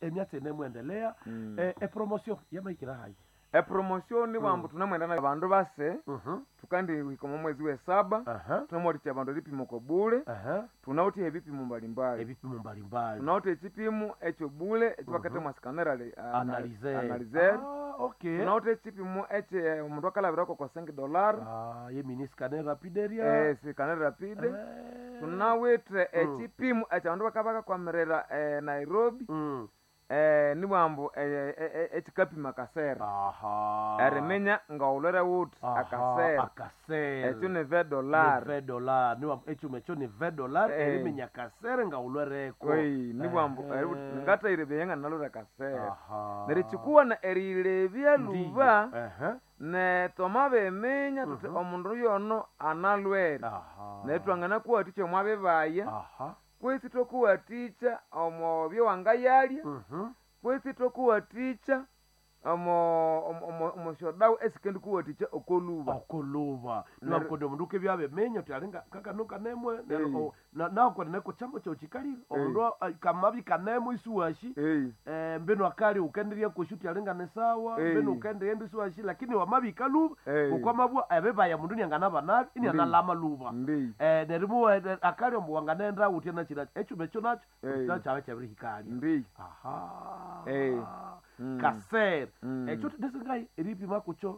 emyatsi nemwendelea promotion yamaikira hai promotion ni bambu tunamwendana abandu base tukandi wikomo mwezi we 7 tunamwoti abantu lipimo ko bule tunauti ebipimo mbalimbali tunauti ekipimo ekyo bule ekibakate masikanera analizer okay tunauti ekipimo eche omundu akalabirako kwa $5 ye mini scanner rapide scanner rapide tunawete ekipimo ekyandu bakabaka kwamerera Nairobi ni bambu ekikapima kasera erimenya nga ulwere wuti akasera ekyo ni $20 ni bambu ekyo mecho ni $20 erimenya kasera nga ulwere ko ni bambu ngata irebeyenga nalura kasera neri chikuwa na erilebya luba ne tomabe menya tuti omundu yono analwere netwangana kuwa ticho mwabebaya kwesi tokuwaticha omo byowangayalya kwesi tokuwaticha omo shodau esikendi kuwaticha okoluba nakodo mundu kebyabe menyo tyalinga kakanuka nemwe nako neko chambo cho chikalira omundu kamabi kanemo isuwashi mbeno akali ukendiria kushuti yalinga nesawa mbeno ukendienda isuwashi lakini wamabi kaluba ukwamabwa abebaya mundu nyangana banabi ini analama luba nerimu akali omwanganenda utyana chira echo mecho nacho chawe chabiri hikali kaser echo desingai ripi makucho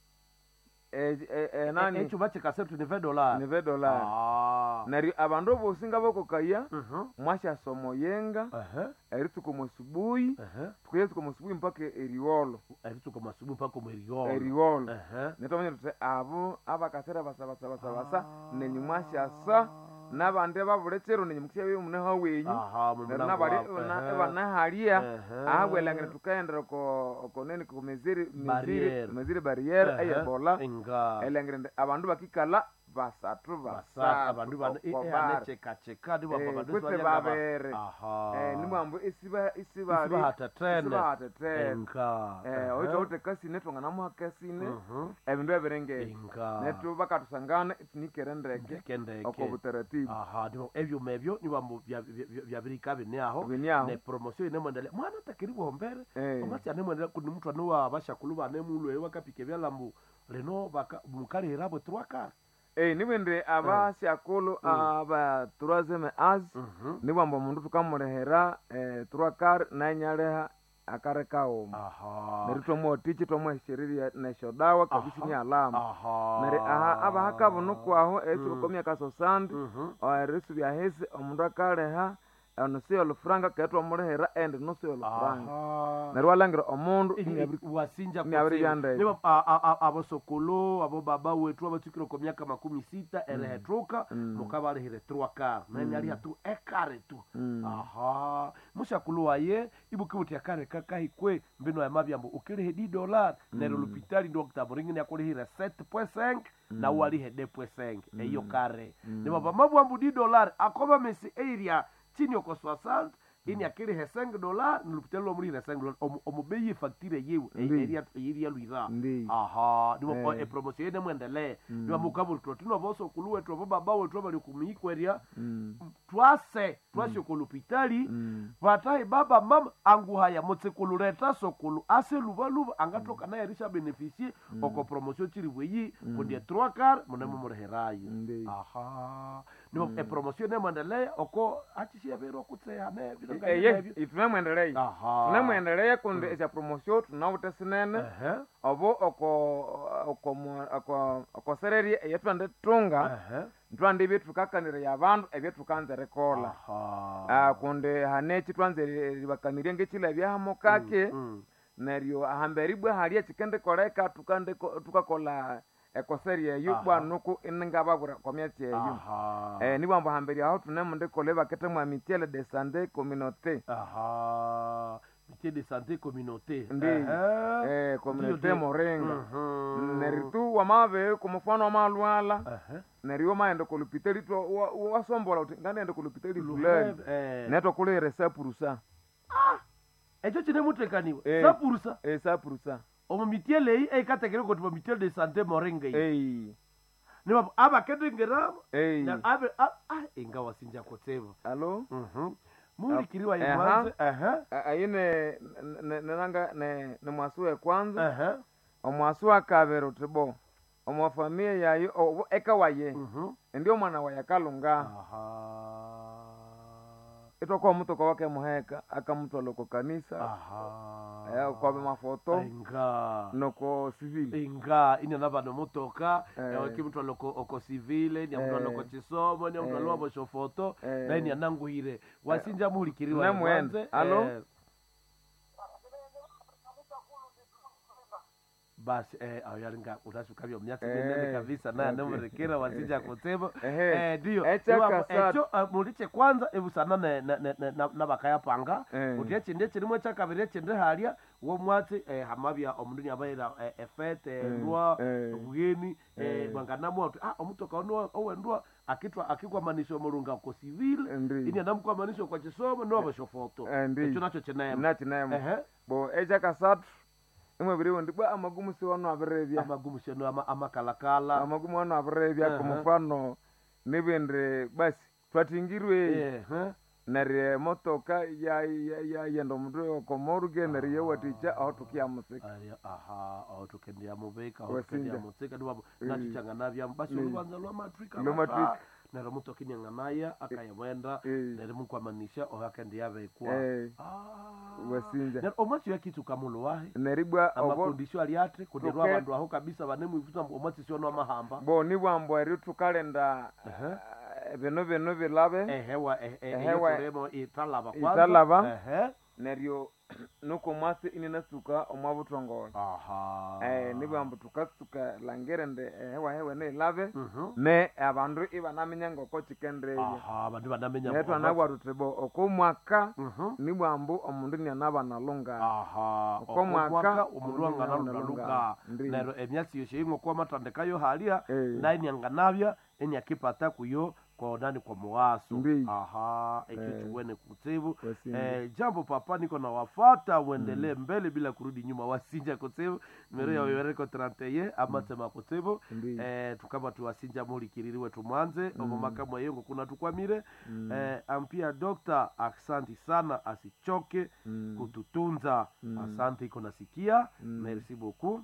nani echo bache kaser tu $20 nari abandu bosinga bokokaya mwasha somo yenga erituko musubuhi tukoyetuko musubuhi mpaka eriolo erituko musubuhi mpaka eriolo netomanya tute abo abakasera basa nenyi mwasha sa nabande babulecero nenyimukya bimune hawenyu nabali ebana halia ahwelangire tukaendera ko nene ko mezire barriere ayebola elangire abandu bakikala basatu abandu bane cheka ndi baba baduswa babere ni mambo isiba hata trend oito kasi netonga namu kasine ebindu eberenge netu bakatusangana tunikerendeke okobutaratibu ndimo ebyo mebyo ni bambo byabirika bine aho ne promotion ine mwendele mwana takiribo hombere omati ane mwendele kundi mutwa no abashakuluba ne mulu wakapike byalambu reno baka mukali herabo 3 car niwende abashakulu aba turazeme niwambo mundu tukamurehera 3 car nanyaleha akarekao nerito motichi tomweshiriria neshodawa kabisi ni alama nere aba hakabuno kwaho esukomya kasosandi resu bya hese omundu akaleha anosiyo lufranga ketwa murehera and nosiyo lufranga nere walangira omundu wasinja nyabiriyande niba abosokolo abo baba wetu abatukiro ko myaka 60 erehetroka mukabarehire 3 car nani ali hatu ekare tu mushakulu waye ibukibuti akare kakahikwe mbino ya mabyambo ukirehe $10 nere l'hôpital Dr. Boringine akorehire 7.5 na walihe 2.5 eyo kare niba bamabwambu $10 akoba mesi area chini oko 60 ini akiri he $5 nilupitelo muri he $5 omubeyi facture yewe area luira ndimo promotion ene mwendele ndimo mukabul trotino boso kuluwe trobo babawe trobo likumikweria twase kolupitali vatai baba mama angu haya motsekulureta sokulu ase luba angatoka naye risha beneficie oko promotion chiri bweyi kundie 3 car munemo mureherayo ndimo promotion ene mwendele oko achishia bero kutseya ne tunemwendeleye kundi esya promotion tunawute sinene obo oko sereri eyetwande tunga ntwande ibyetu tukakanire yabandu ebyetu kanze rekola kundi hanechi twanze libakanire ngechila byahamo kake neryo ahamberibwe hali ekikende koleka tukakola ekoserie yubwa nuku inengababura kwa myatsi eyo ni bambo hamberi aho tunemunde koleba kete mwa mitiele de santé communauté mitiele de santé communauté communauté morenga neritu wamabe kumufano amalwala neriyo maende kolupiteli to wasombola uti ngane kolupiteli fulani neto kulere sapurusa ejo chine mutekaniwa sapurusa sapurusa omumitiele hii ekatekere ko tuba mitiele de santé morenga hii niba aba kedengera na abe ingawa sinja koteva allo mulikiriwa yemwanze ayine nanga ne mwasu wa kwanza omwasu wa kabiri tibo omwafamia yayo eka waye ndio mwana wa yakalunga itoko mutoka wake muheka akamutwala ko kanisa kwa mafoto noko civil ina nabano mutoka wakimutwala ko civil ni mutwala ko chisomo ni mutwala wa foto na ni ananguhire wasinja mulikiriwa yemwanze alo basi ayaringa utasuka byo myaka minene kabisa na nemurekera wasija kutebo ndio echo muliche kwanza ebusana na bakaya panga utyeche ndetse rimwe cha kabiri chende halia wo mwati hamabya omundu nyabayira efete ndwa ubugeni mwanganamo omutoka ono owendwa akitwa manisho mulunga ko civil ini namukwa manisho kwa chisomo no bashofoto echo nacho chenayema bo eja kasatu imwe biri ndi bwa amagumu si wano abirebya amagumu seno amakalakala amagumu wano abirebya kwa mfano nibende basi twatingirwe nare motoka ya ndo mdu ko morgue nare yewaticha autokia musika autokendia mubeka autokendia musika ndwa nachichangana bya basi ubanza lwa matrika nero muto kinyanganaya akayewenda nero mukwamanisha ohakendia bekwa wasinja nero omasi yakitu kamulo wahe neribwa abakondisho aliate kuderwa abandu aho kabisa banemu ifuta omasi sio no mahamba bo nibwambo eri tukalenda beno bilabe remo italaba kwanza neryo nuko mwase inina suka omwabutongole nibwambo tukasuka langerende hewa ne lave ne abandu ibanamenya ngoko chikendreje abandu banamenya neto anabwa tutebo okomwaka nibwambo omundu ni anabana lunga okomwaka omundu angana lunga nero emyasi yoshe ingo kwa matandekayo halia naini anganavya eni akipata kuyo kwa nani kwa muwaso ekichuwene kutsibu jambo papa niko na wafata uendelee mbele bila kurudi nyuma wasinja kutsibu mero ya wewereko 31 amatema kutsibu tukaba tuwasinja mulikiririwe tumanze omomaka mwayengo kuna tukwamire ampia dokta aksanti sana asichoke kututunza asante iko nasikia merci beaucoup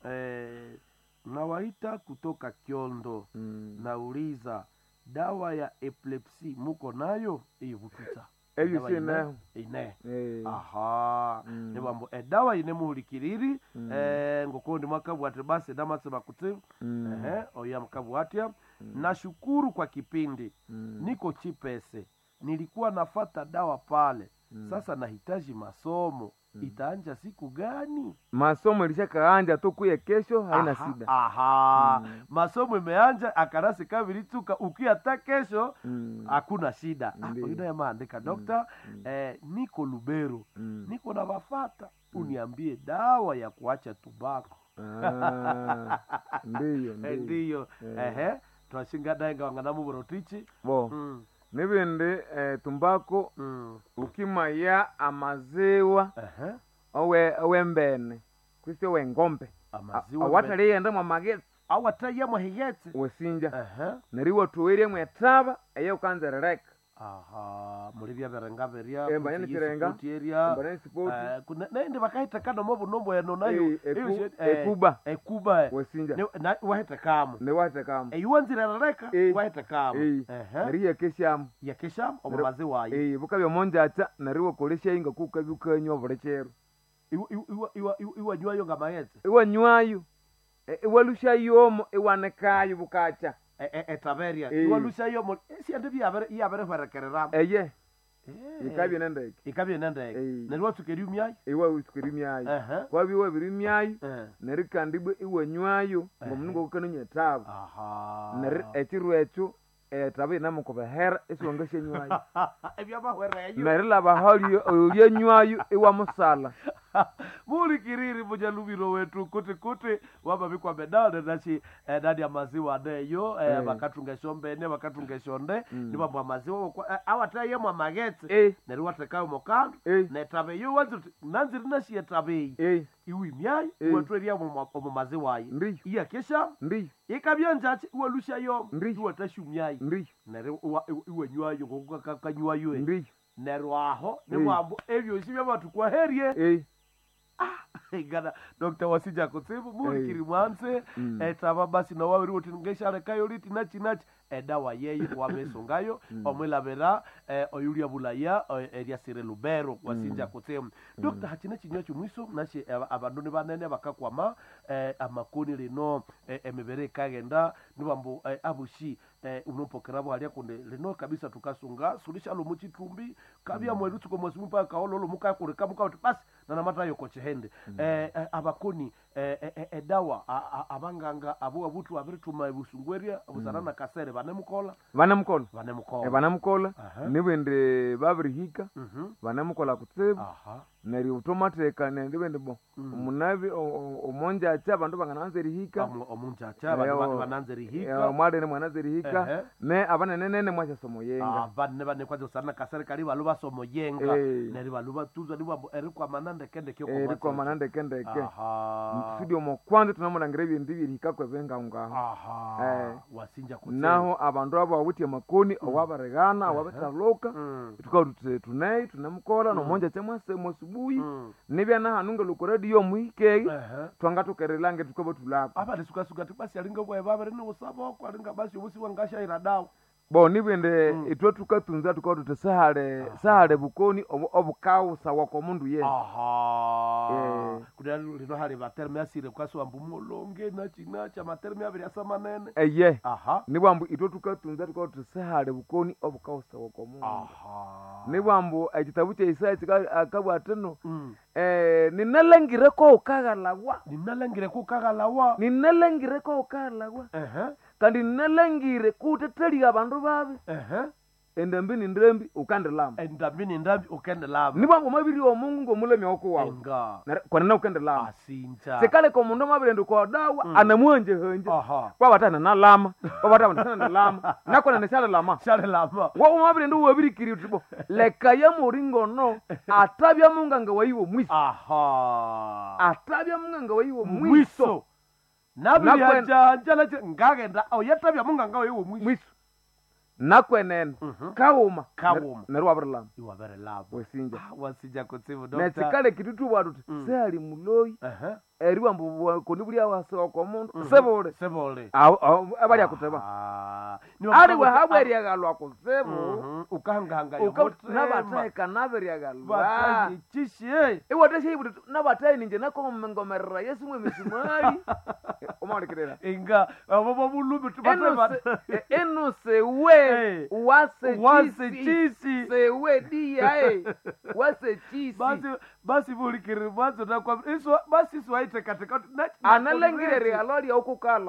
nawaita kutoka Kyondo nauliza dawa ya epilepsy muko nayo ivututa ine nebambo dawa ine muhulikiriri ngokondi mwakabwate basi damasema kuti oya mkabwatia nashukuru kwa kipindi niko Chipese nilikuwa nafata dawa pale sasa nahitaji masomo itaanja siku gani? Masomo ilishakaanja tu kuye kesho haina shida. Masomo imeanja akarasi kabiri tuka ukiata kesho hakuna shida. Yuna ya maandika dokta niko Lubero. Niko na wafata uniambie dawa ya kuacha tubako. Ndiyo. Twashinga daenga wanganamu borotichi. Nibende tumbako ukimaya amaziwa owe mbene kwisi we ngombe awataliye ndamwa magezi awataliye mwa higetse wesinja neriwa tuwire mwe taba eye ukanzerereka mulibya berenga beria embanyani kirenga embanyani sipoti nende bakaita kano mobu nombo eno nayo ekuba wesinja na wahita kamo yuwanzirereka wahita kamo neriya keshamu omumazi wayo bukabya monjacha neriwa kolesha inga kukabyukanywa bulechero iwa nywayo ngamayetse iwa nywayo iwalusha yomo iwanekayo bukacha etaberia iwalusha yomo siende byabere farekerera ikabye nendeke nerwa tukerimyayo iwa utukerimyayo kwa biwa birimyayo nerikandibwe iwa nywayo ngomungu kukanonye tabo ner ekirwecho tabe namukobehera esiwangashe nywayo ebyabahwereyo nerila bahali olye nywayo iwa musala muli kiriri buja lubiro wetu kuti waba bikwa bedale nachi dadi ya maziwa deyo bakatunga shombene bakatunga shonde niba mwa maziwa awataye mwa magetse neri watekayo mokando netabe yo wanzu nanziri nashi etabe iwi myai watweria mu maziwa yi iya kesha ikabyonjachi uwalusha yo watashumyai neri uwe nywayo ngokukanywayo nerwaho nimwambo ebyosi byabatukwaheriye gana Dr. Wasija kutsibu mulikiri mwanse etaba basi na wabiri uti ngeshale kayo liti nachi edawa yeyi wamesungayo omwilabera oyulia bulaya eria sire lubero Wasija kutsibu Dr. hachina chinyocho mwiso nashi abandoni banene bakakwama amakuni lino emibere kagenda nibambo abushi unopokerabo halia kunde lino kabisa tukasunga sulisha lo muchitumbi kabya mwerutu ko mwasimu pa kaololo muka kureka muka basi na namata yoko chehende abakoni edawa abanganga abo abutu abrituma ibusungweria abusarana kasere banemukola nibende babirihika banemukola kutsibu neri automatic nibende bo munabi omonja acha abandu bangananze rihika omonja acha bananze rihika mwade ne mwananze rihika me abanenene mwacha somo yenga bane kwaje usarana kasere kali baluba somo yenga neri baluba tuza nibo erikwa manande kende kyo kwa manande kende ke studio mo kwanza tunamona ngrebi ndibi rihika kwa venga unga Wasinja kutsibu naho abandu abo awutie makoni owabaregana owabetaloka tukautu tunai tunamukola no monja chamwa mosubuyi nibya na hanunga lukoredi yo muhike twanga tukerelange tukobo tulapa aba lisukasuka tibasi alinga bwa baba rene usabo kwa alinga basi ubusi wangasha iradawo bo nibende itwe tukatunza tukautu sahale bukoni obukausa wako mundu ye kudali lino hali baterme asire kwaso ambumolonge nacha materme abiri asamanene nibambu itwe tukatunza tukautu sahale bukoni obukausa wako mundu nibambu ekitabu kya Isaya akabwateno ninalengire ko ukagalawa kandi ninalengire kuteteli abandu babi endambi nindambi ukandelama nibambu mabiri omungu ngomulemi wako wawe kwanena ukandelama sekale ko mundu mabiri ndiko dawa anamwanje hanje kwa batana nalama kwa batana nalama nakona neshala lama wo mabiri ndu wabirikiri utibo leka ya muringo no atabya munganga waiwo mwiso nabiri hajanja ngagenda oyatabya munganga waiwo mwiso nakwenene kauma neru wabirlama Wasinja Wasija kutsibu Dr. Nesikale kitutu wadu sehali muloi eriwa mbu konibulia wase kwa mundu sebole abali akuteba ari wa habweri yagalwa kusebu ukahanganga nabateka naberi yagalwa batayi chishi iwateshe ibutu nabataya ninje nako ngomerera Yesu mwe misimali umalikirera inga abo bulube tubateba eno sewe wase chisi sewe dia wase chisi basi bulikiri mwanzo na kwa iso basi swaite katika analengire realori ya ukukala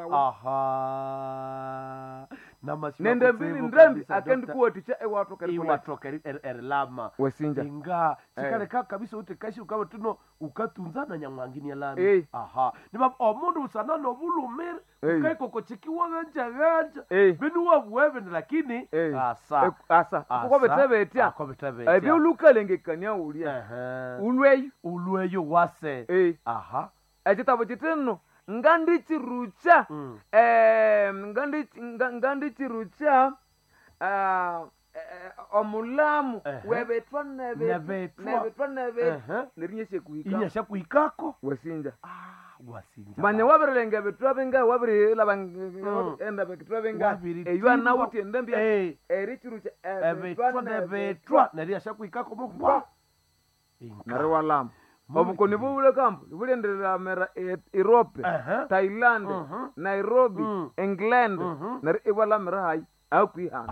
na masiwa nende mbili ndembi akendi kuwa ticha iwatokeri erlama Wasinja inga chikale kabisa utekashi ukawa tuno ukatunzana nyamwangini alami niba omundu usanano bulumir ukaiko kochikiwa ganja binu wabuwebe lakini asa kuko betebetia ebi ulukalengekania ulia ulweyo wase ekitabo kitino ngandichirucha ngandichirucha omulamu webetwa nebetwa nerinyeshe kuhika inyesha kuhikako Wasinja Wasinja manya wabirelenge betwa benga wabirela enda betwa benga eywa nawuti ndembya erichirucha betwa nerinyesha kuhikako mukwa narwalamu obukoni bubule kampo bulenderera mera Europe Thailand Nairobi England nari ibala mera hai akwihana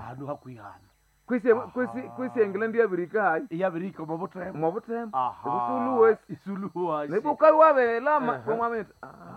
kwisi England yabirika mobutema isuluwe nibukai wabelama komwameta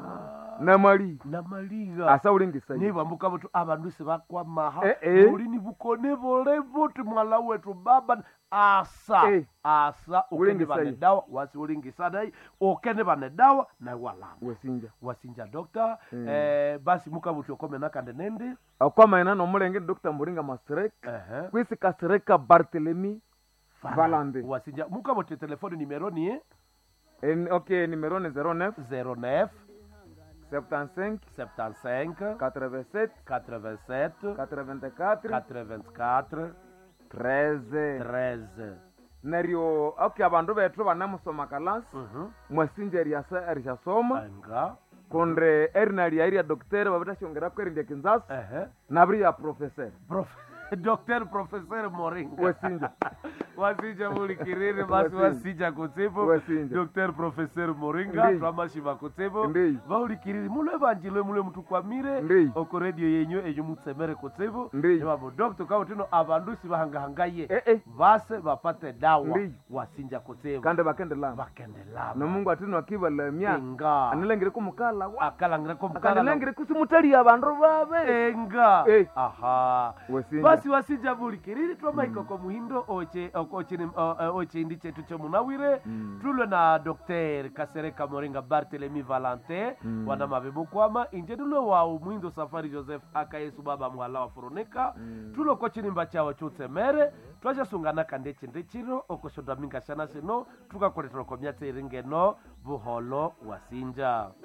namaliga asa ulingisa nibambuka butu abandu sebakwamaha ulini bukone bolevuti mwala wetu baba asa ukene banedawa wasi ulingisa dai ukene banedawa na walama Wasinja Dr. Basi mukabutu okome nakande nende akwama ina no mulenge Dr. Mburinga Masrek kwisi Kasreka Barthelemy Valande Wasinja mukabutu telefoni numero ni okay numero ni 09 75 87 84 13 13 neryo okay abandu bethu banamusoma kalasi mwasinja erishasoma anga konde erinali ya docteur babitashongera kwerindia kinzasi nabri ya professor Dr. Professor Moringa wasinja mulikiriri basi wasinja kutsipo Dr. Professor Moringa twamashiva kutsipo vaulikiriri mulwe vanjilwe mulwe mtu kwamire oko radio yenyu eyo mutsemere kutsipo yababo doctor kautino abandu sibahangahangaye base bapate dawa wasinja kutsipo kande bakendelama no Mungu atino akibalamya anilengere kumukala akalangire kumukala anilengere kusimutali abandu babe enga aha basi wasija bulikiriri twamayikoko muhindo oche indi chetu chomunawire tulwe na Dr. Kasereka Moringa Barthelemy Valentin wana mabebukwama injedulwe wa Mwindo Safari Joseph akayesu baba muhala wa Furoneka tulo kochinimba chawo chutsemere twashasungana kandeche ndechiro okoshoda minga shana sino tukakoletera komyatse iringeno buholo wasinja